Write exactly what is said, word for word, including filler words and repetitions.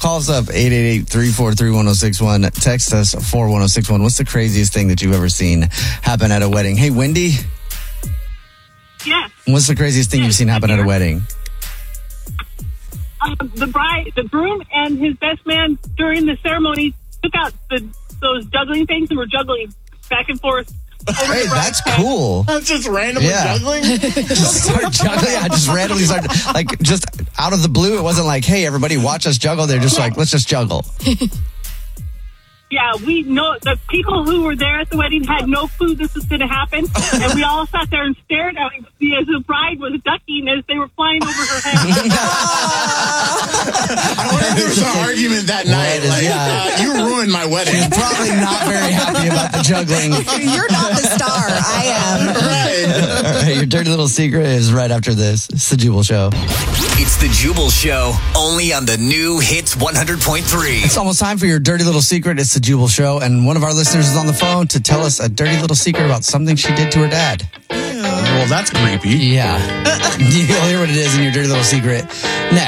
Call us up, eight eight eight, three four three, one oh six one. Text us, four one oh six one. What's the craziest thing that you've ever seen happen at a wedding? Hey, Wendy? Yes. What's the craziest thing yes, you've seen happen at a wedding? Um, the bride, the groom and his best man during the ceremony took out the, those juggling things and were juggling back and forth. Hey, that's cool. That's just randomly Yeah. juggling? Just start juggling. Yeah, just randomly start, like, just out of the blue. It wasn't like, hey, everybody, watch us juggle. They're just like, let's just juggle. Yeah, we know the people who were there at the wedding had no clue this was going to happen, and we all sat there and stared at it as the bride was ducking as they were flying over her head. I wonder if there was an argument that night. Right, Like, yeah. uh, you ruined my wedding. She's probably not very happy about the juggling. You're not the star. I am. Right. All right, your dirty little secret is right after this. It's the Jubal Show. It's the Jubal Show, only on the new Hits one hundred point three. It's almost time for your dirty little secret. It's the Jubal Show, and one of our listeners is on the phone to tell us a dirty little secret about something she did to her dad. Well, that's creepy. Yeah. You'll hear what it is in your dirty little secret next.